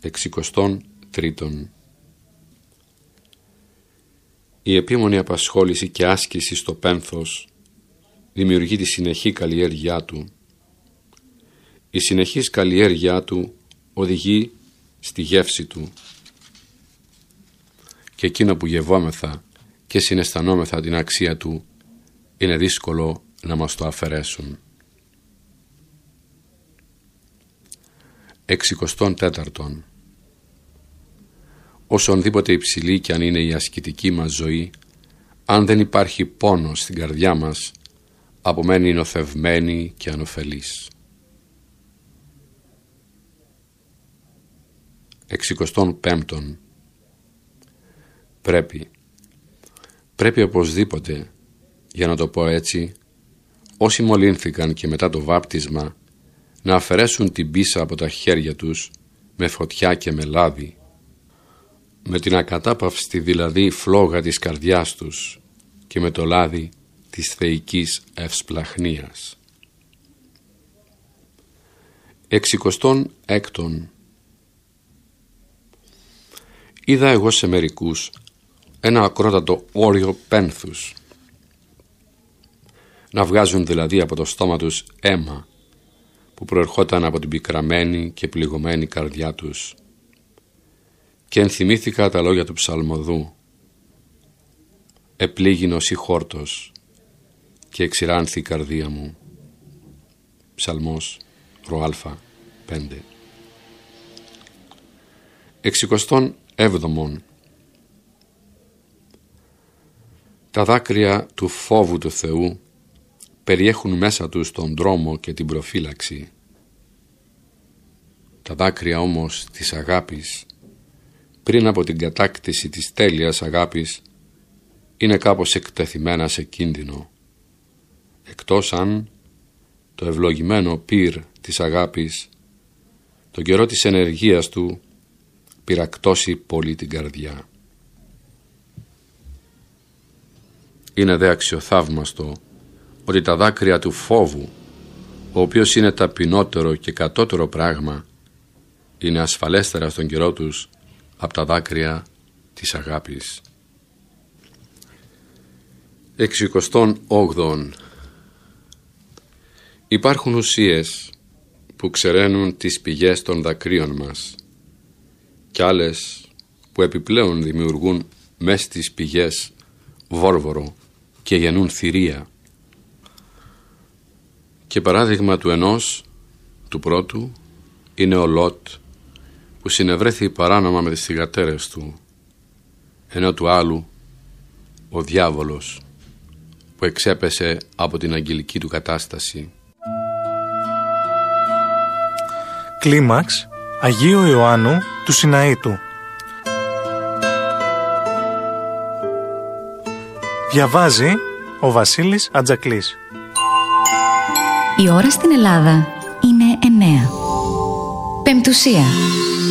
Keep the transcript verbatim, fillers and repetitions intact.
Εξικοστόν τρίτον. Η επίμονη απασχόληση και άσκηση στο πένθος δημιουργεί τη συνεχή καλλιέργειά του. Η συνεχής καλλιέργειά του οδηγεί στη γεύση του. Και εκείνο που γευόμεθα και συναισθανόμεθα την αξία του είναι δύσκολο να μας το αφαιρέσουν. Εξικοστόν τέταρτον. Όσονδήποτε υψηλή κι αν είναι η ασκητική μας ζωή, αν δεν υπάρχει πόνος στην καρδιά μας, απομένει νοθευμένη και ανωφελής. Εξικοστόν πέμπτον. Πρέπει, πρέπει οπωσδήποτε, για να το πω έτσι, όσοι μολύνθηκαν και μετά το βάπτισμα, να αφαιρέσουν την πίσα από τα χέρια τους με φωτιά και με λάδι, με την ακατάπαυστη δηλαδή φλόγα της καρδιάς τους και με το λάδι της θεϊκής ευσπλαχνίας. Εξικοστόν έκτον. Είδα εγώ σε μερικούς ένα ακρότατο όριο πένθους, να βγάζουν δηλαδή από το στόμα τους αίμα που προερχόταν από την πικραμένη και πληγωμένη καρδιά τους, και ενθυμήθηκα τα λόγια του ψαλμοδού «Επλήγινος ή χόρτος και εξηράνθη η καρδία μου». Ψαλμός ροάλφα πέντε. Εξικοστόν έβδομον. Τα δάκρυα του φόβου του Θεού περιέχουν μέσα τους τον δρόμο και την προφύλαξη. Τα δάκρυα όμως της αγάπης, πριν από την κατάκτηση της τέλειας αγάπης, είναι κάπως εκτεθειμένα σε κίνδυνο, εκτός αν το ευλογημένο πυρ της αγάπης τον καιρό της ενεργείας του πυρακτώσει πολύ την καρδιά. Είναι δε αξιοθαύμαστο ότι τα δάκρυα του φόβου, ο οποίος είναι ταπεινότερο και κατώτερο πράγμα, είναι ασφαλέστερα στον καιρό τους από τα δάκρυα της αγάπης. Εξικοστόν όγδοον. Υπάρχουν ουσίες που ξεραίνουν τις πηγές των δακρύων μας κι άλλες που επιπλέον δημιουργούν μες στις πηγές βόρβορο και γεννούν θηρία. Και παράδειγμα του ενός, του πρώτου, είναι ο Λότ, που συνευρέθη παράνομα με τις θυγατέρες του, ενώ του άλλου ο διάβολος, που εξέπεσε από την αγγελική του κατάσταση. Κλίμαξ Αγίου Ιωάννου του Σιναήτου. Διαβάζει ο Βασίλης Ατζακλής. Η ώρα στην Ελλάδα είναι εννέα. Πεμπτουσία.